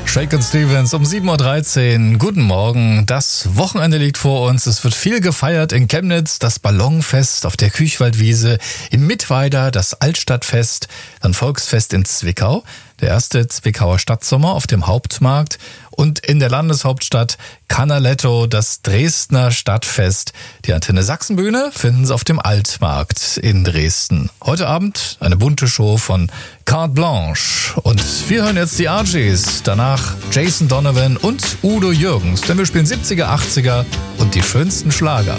Shakin' Stevens um 7.13 Uhr. Guten Morgen. Das Wochenende liegt vor uns. Es wird viel gefeiert in Chemnitz. Das Ballonfest auf der Küchwaldwiese. In Mittweida das Altstadtfest. Dann Volksfest in Zwickau. Der erste Zwickauer Stadtsommer auf dem Hauptmarkt. Und in der Landeshauptstadt Canaletto das Dresdner Stadtfest. Die Antenne Sachsenbühne finden Sie auf dem Altmarkt in Dresden. Heute Abend eine bunte Show von Carte Blanche. Und wir hören jetzt die Archies. Danach Jason Donovan und Udo Jürgens. Denn wir spielen 70er, 80er und die schönsten Schlager.